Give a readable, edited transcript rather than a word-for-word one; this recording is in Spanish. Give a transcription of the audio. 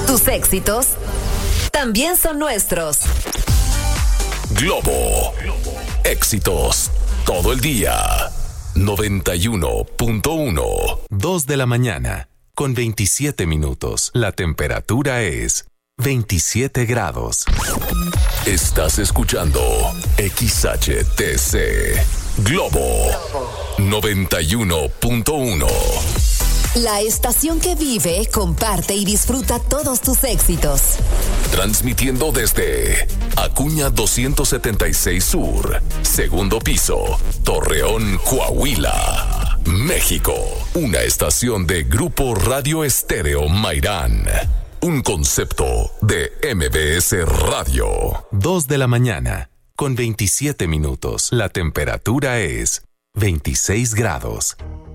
Tus éxitos también son nuestros. Globo. Éxitos todo el día. 91.1. 2 de la mañana, con 27 minutos. La temperatura es 27 grados. Estás escuchando XHTC. Globo 91.1. La estación que vive, comparte y disfruta todos tus éxitos. Transmitiendo desde Acuña 276 Sur, segundo piso, Torreón, Coahuila, México. Una estación de Grupo Radio Estéreo Mairán. Un concepto de MBS Radio. 2 de la mañana, con 27 minutos. La temperatura es 26 grados.